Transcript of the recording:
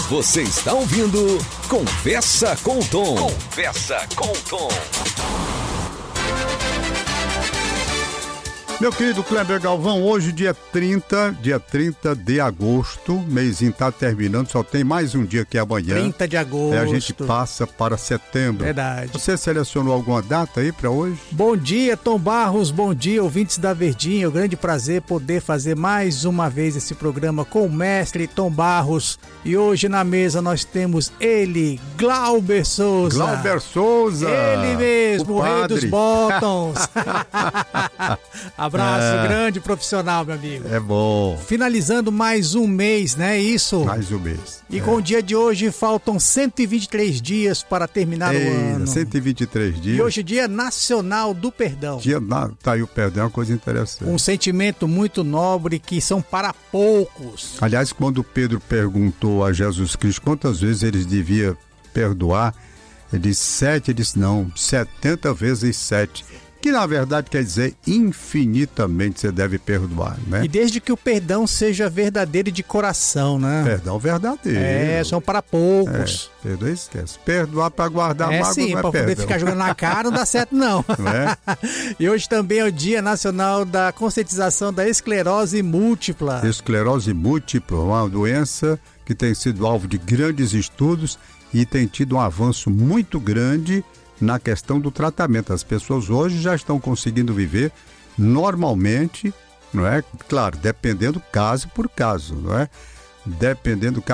Você está ouvindo Conversa com o Tom. Conversa com o Tom. Meu querido Kleber Galvão, hoje dia 30 de agosto, mêsinho tá terminando, só tem mais um dia que é amanhã. 30 de agosto. A gente passa para setembro. Verdade. Você selecionou alguma data aí para hoje? Bom dia, Tom Barros, bom dia, ouvintes da Verdinha. É um grande prazer poder fazer mais uma vez esse programa com o mestre Tom Barros. E hoje na mesa nós temos ele, Glauber Souza. Glauber Souza! Ele mesmo, o rei dos bottoms. Abraço, grande profissional, meu amigo. É bom. Finalizando mais um mês, né? Isso? Mais um mês. E com o dia de hoje faltam 123 dias para terminar o ano. 123 dias. E hoje é Dia Nacional do Perdão. Tá aí o perdão, é uma coisa interessante. Um sentimento muito nobre que são para poucos. Aliás, quando Pedro perguntou a Jesus Cristo quantas vezes ele devia perdoar, ele disse 7, ele disse não, 70 vezes 7. Que na verdade quer dizer infinitamente você deve perdoar, né? E desde que o perdão seja verdadeiro e de coração, né? Perdão verdadeiro. São para poucos. Perdão esquece. Perdoar para guardar mágoa sim, não é para poder perdão. ficar jogando na cara não dá certo não. E hoje também é o Dia Nacional da Conscientização da Esclerose Múltipla. Esclerose múltipla, uma doença que tem sido alvo de grandes estudos e tem tido um avanço muito grande na questão do tratamento. As pessoas hoje já estão conseguindo viver normalmente, não é? Claro, dependendo caso por caso, não é? Dependendo do caso